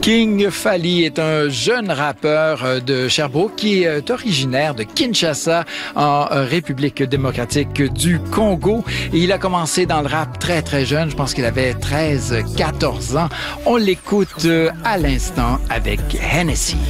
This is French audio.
King Fally est un jeune rappeur de Sherbrooke qui est originaire de Kinshasa en République démocratique du Congo. Et il a commencé dans le rap très très jeune, je pense qu'il avait 13-14 ans. On l'écoute à l'instant avec Hennessy.